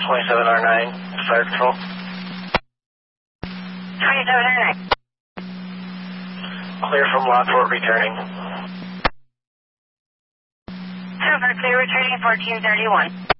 27R9, fire control. 27R9. Clear from Lockport, returning. Super clear, returning 1431.